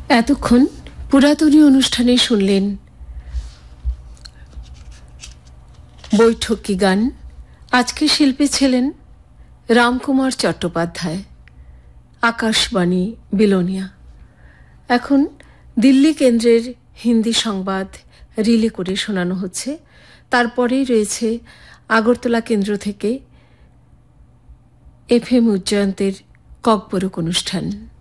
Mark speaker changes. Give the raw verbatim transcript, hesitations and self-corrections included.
Speaker 1: এতক্ষণ পুরাতনী অনুষ্ঠানে শুনলেন বৈঠকি গান। আজকে শিল্পী ছিলেন রামকুমার চট্টোপাধ্যায়। আকাশবাণী বিলোনিয়া। এখন দিল্লি কেন্দ্রের হিন্দি সংবাদ রিলে করে শোনানো হচ্ছে। তারপরেই রয়েছে আগরতলা কেন্দ্র থেকে এফ এম উজ্জয়ন্তের ককবরক অনুষ্ঠান।